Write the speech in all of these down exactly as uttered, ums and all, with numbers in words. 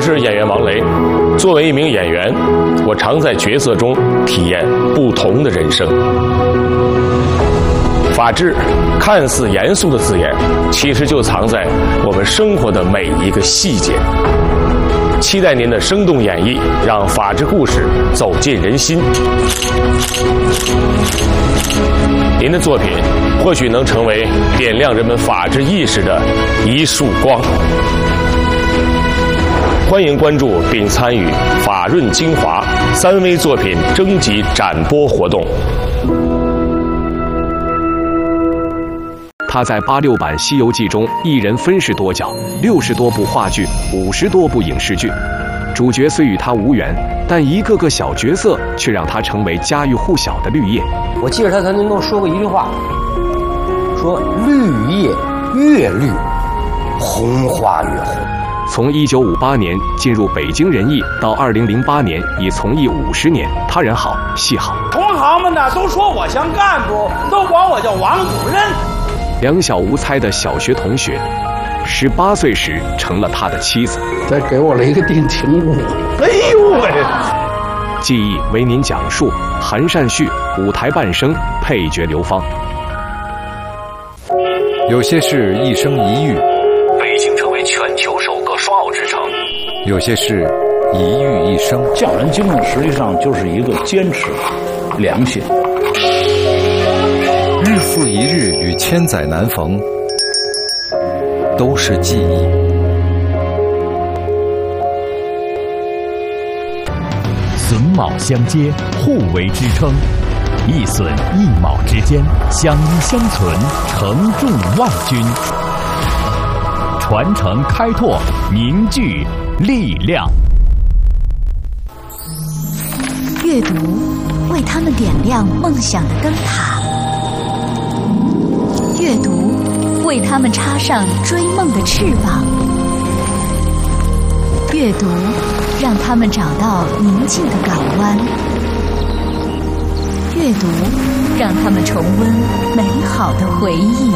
是演员王雷。作为一名演员，我常在角色中体验不同的人生。法治看似严肃的字眼，其实就藏在我们生活的每一个细节。期待您的生动演绎，让法治故事走进人心。您的作品或许能成为点亮人们法治意识的一束光。欢迎关注并参与法润精华三微作品征集展播活动。 他在八六版《西游记》中一人分饰多角，六十多部话剧，五十多部影视剧。主角虽与他无缘，但一个个小角色却让他成为家喻户晓的绿叶。 我记得他曾经跟我说过一句话，说绿叶越绿，红花越红。 从一九五八年进入北京人艺，到二零零八年已从艺五十年，他人好戏好。 同行们呢都说我像干部，都管我叫王主任。 两小无猜的小学同学，十八岁时成了他的妻子。 再给我了一个定情物， 哎呦喂！ 记忆为您讲述韩善旭舞台半生，配角刘芳。 有些事一生一遇， 北京成为全球首个双奥之城。 有些事一遇一生。 匠人精神实际上就是一个坚持、良心。 日复一日与千载难逢，都是记忆。 榫卯相接，互为支撑，一榫一卯之间，相依相存，承重万钧。传承开拓，凝聚力量。 阅读为他们点亮梦想的灯塔，阅读为他们插上追梦的翅膀，阅读让他们找到宁静的港湾，阅读让他们重温美好的回忆，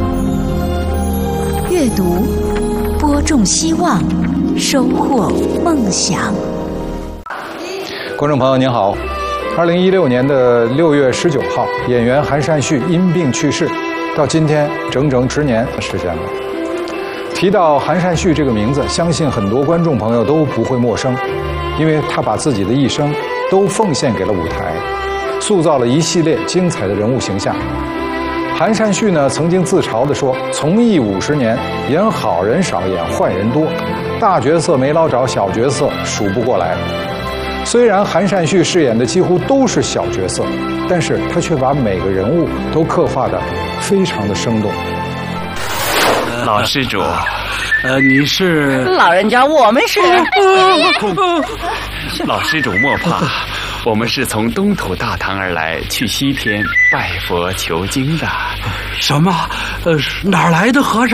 阅读播种希望，收获梦想。 观众朋友您好，二零一六年的六月十九号，演员韩善旭因病去世，到今天整整十年的时间了。提到韩善旭这个名字，相信很多观众朋友都不会陌生，因为他把自己的一生都奉献给了舞台，塑造了一系列精彩的人物形象。韩善旭呢，曾经自嘲地说，从艺五十年，演好人少，演坏人多，大角色没捞着，小角色数不过来。虽然韩善旭饰演的几乎都是小角色，但是他却把每个人物都刻画得非常的生动。 老施主， 呃，你是老人家，我们是老施主莫怕，我们是从东土大唐而来，去西天拜佛求经的。 什么？呃，哪儿来的和尚？